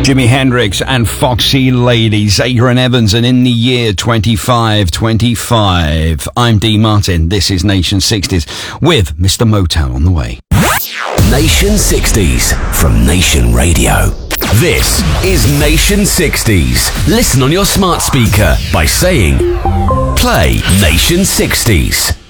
Jimi Hendrix and Foxy Ladies, Adrian Evans, and in the year 2525. I'm D. Martin. This is Nation 60s with Mr. Motown on the way. Nation 60s from Nation Radio. This is Nation 60s. Listen on your smart speaker by saying, play Nation 60s.